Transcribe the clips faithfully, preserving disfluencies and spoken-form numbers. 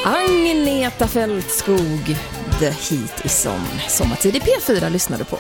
Agneta Fältskog, The Heat is on. Sommartid i P fyra lyssnar du på.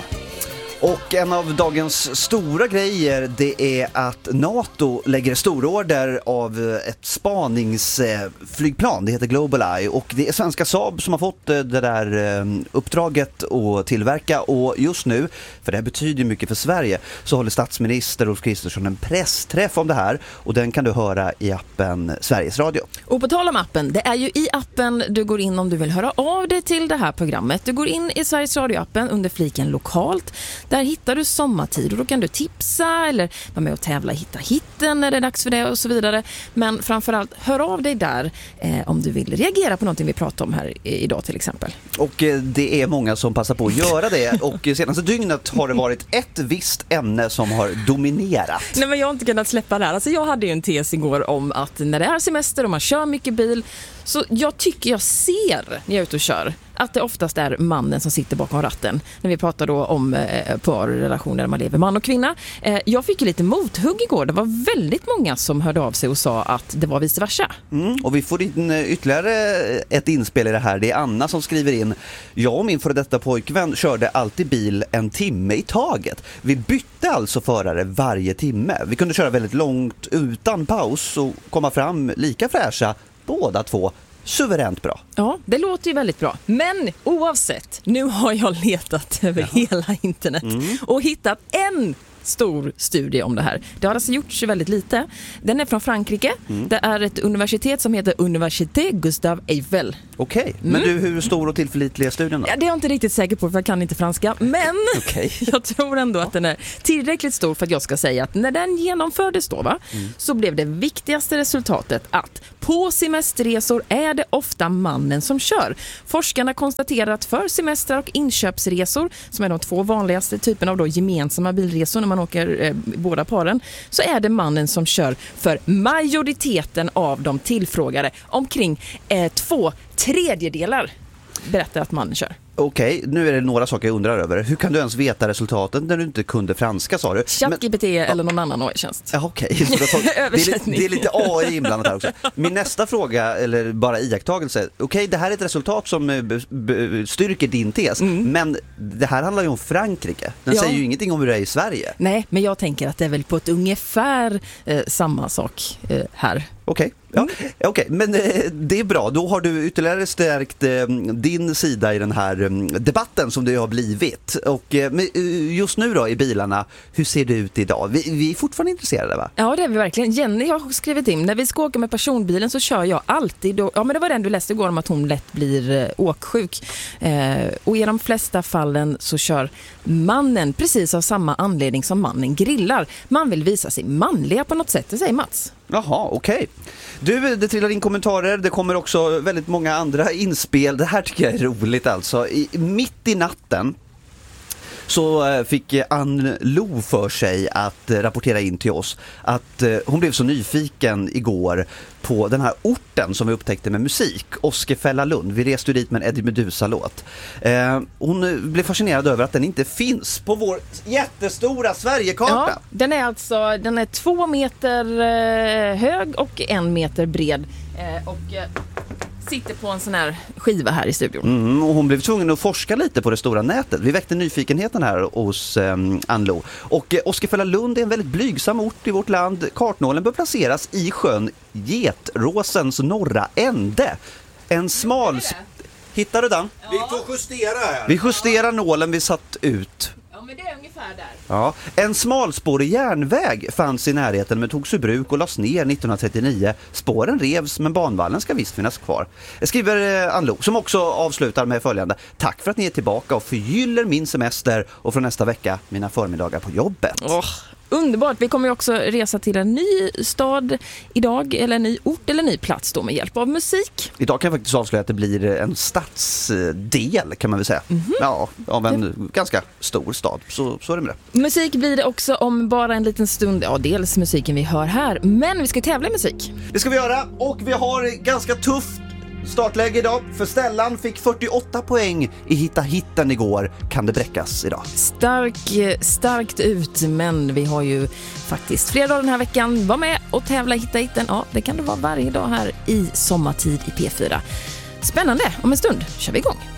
Och en av dagens stora grejer, det är att NATO lägger stororder av ett spaningsflygplan. Det heter GlobalEye och det är svenska Saab som har fått det där uppdraget att tillverka. Och just nu, för det här betyder mycket för Sverige, så håller statsminister Ulf Kristersson en pressträff om det här. Och den kan du höra i appen Sveriges Radio. Och på tal om appen, det är ju i appen du går in om du vill höra av dig till det här programmet. Du går in i Sveriges Radio-appen under fliken lokalt. Där hittar du sommartid och då kan du tipsa eller vara med och tävla, hitta hitten när det är dags för det och så vidare. Men framförallt, hör av dig där eh, om du vill reagera på någonting vi pratar om här idag till exempel. Och eh, det är många som passar på att göra det. Och senaste dygnet har det varit ett visst ämne som har dominerat. Nej, men jag har inte kunnat släppa det här. Alltså, jag hade ju en tes igår om att när det är semester och man kör mycket bil, så jag tycker jag ser när jag är ute och kör att det oftast är mannen som sitter bakom ratten. När vi pratar då om eh, parrelationer där man lever man och kvinna. Eh, jag fick ju lite mothugg igår. Det var väldigt många som hörde av sig och sa att det var vice versa. Mm, och vi får in ytterligare ett inspel i det här. Det är Anna som skriver in: jag och min före detta pojkvän körde alltid bil en timme i taget. Vi bytte alltså förare varje timme. Vi kunde köra väldigt långt utan paus och komma fram lika fräscha båda två. Suveränt bra. Ja, det låter ju väldigt bra. Men oavsett, nu har jag letat över Jaha. hela internet mm. och hittat en stor studie om det här. Det har alltså gjorts väldigt lite. Den är från Frankrike. Mm. Det är ett universitet som heter Université Gustave Eiffel. Okej, okay. Men mm. du, hur stor och tillförlitlig är studien då? Ja, det är jag inte riktigt säker på för jag kan inte franska. Men okay. jag tror ändå att den är tillräckligt stor för att jag ska säga att när den genomfördes då, va, mm. så blev det viktigaste resultatet att på semesterresor är det ofta mannen som kör. Forskarna konstaterar att för semestrar och inköpsresor, som är de två vanligaste typerna av då gemensamma bilresor när man åker eh, båda paren, så är det mannen som kör för majoriteten av de tillfrågade. Omkring eh, två tredjedelar berättar att mannen kör. Okej, okay, nu är det några saker jag undrar över. Hur kan du ens veta resultatet när du inte kunde franska, sa du? ChatGPT Men, eller någon annan A I-tjänst. Ja, okej. Okay. Det, är, det är lite A I inblandat här också. Min nästa fråga, eller bara iakttagelse. Okej, okay, det här är ett resultat som b- b- styrker din tes. Mm. Men det här handlar ju om Frankrike. Den ja. säger ju ingenting om hur det är i Sverige. Nej, men jag tänker att det är väl på ett ungefär eh, samma sak eh, här. Okej, okay. ja. mm. okay. Men eh, det är bra. Då har du ytterligare stärkt eh, din sida i den här eh, debatten som det har blivit. Och eh, just nu då i bilarna, hur ser det ut idag? Vi, vi är fortfarande intresserade, va? Ja, det är vi verkligen. Jenny har skrivit in, när vi ska åka med personbilen så kör jag alltid, då, ja men det var den du läste igår om att hon lätt blir eh, åksjuk. Eh, och i de flesta fallen så kör mannen precis av samma anledning som mannen grillar. Man vill visa sig manliga på något sätt, det säger Mats. Jaha, okej. Okay. Du, det trillar in kommentarer. Det kommer också väldigt många andra inspel. Det här tycker jag är roligt alltså. I, mitt i natten så fick Ann Lo för sig att rapportera in till oss att hon blev så nyfiken igår på den här orten som vi upptäckte med musik, Åskefällalund. Vi reste dit med en Eddie Meduza-låt. Eh, hon blev fascinerad över att den inte finns på vår jättestora Sverigekarta. Ja, den är alltså den är två meter eh, hög och en meter bred. Eh, och... Eh... sitter på en sån här skiva här i studion. Mm, och hon blev tvungen att forska lite på det stora nätet. Vi väckte nyfikenheten här hos eh, Ann Lo. Och eh, Åskefällalund är en väldigt blygsam ort i vårt land. Kartnålen bör placeras i sjön Getråsens norra ände. En smal... Sp- Hittar du den? Ja. Vi får justera här. Vi justerar nålen vi satt ut. Ja, men det är ungefär där. Ja, en smalspårig järnväg fanns i närheten men togs ur bruk och lades ner nittonhundratrettionio. Spåren revs men banvallen ska visst finnas kvar. Jag skriver Ann Lo, som också avslutar med följande: tack för att ni är tillbaka och förgyller min semester och från nästa vecka mina förmiddagar på jobbet. Oh. Underbart. Vi kommer ju också resa till en ny stad idag, eller en ny ort eller en ny plats då med hjälp av musik. Idag kan jag faktiskt avslöja att det blir en stadsdel, kan man väl säga. Mm-hmm. Ja, av en det... ganska stor stad. Så, så är det med det. Musik blir det också om bara en liten stund. Ja, dels musiken vi hör här, men vi ska tävla i musik. Det ska vi göra, och vi har ganska tufft startläge idag. För Stellan fick fyrtioåtta poäng i Hitta hitten igår. Kan det bräckas idag? Stark, starkt ut, men vi har ju faktiskt flera dagar den här veckan. Var med och tävla i Hitta hitten. Ja, det kan det vara varje dag här i sommartid i P fyra. Spännande, om en stund kör vi igång.